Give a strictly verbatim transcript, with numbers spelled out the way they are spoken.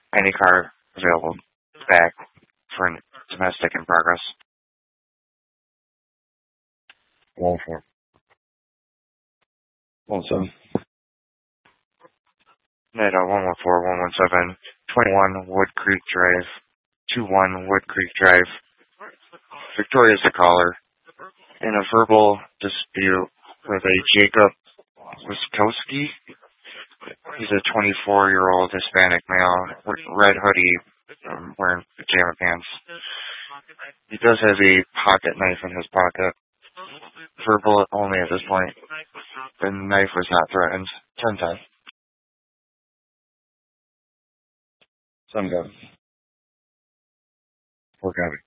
Any car available back for domestic in progress. One four. One seven. NATO one one four one one seven twenty-one Wood Creek Drive. Two one Wood Creek Drive. Victoria's the caller. In a verbal dispute with a Jacob Wiskowski. He's a twenty-four-year-old Hispanic male with red hoodie, um, wearing pajama pants. He does have a pocket knife in his pocket. Verbal only at this point. The knife was not threatened. ten ten. Some gun. Four copy.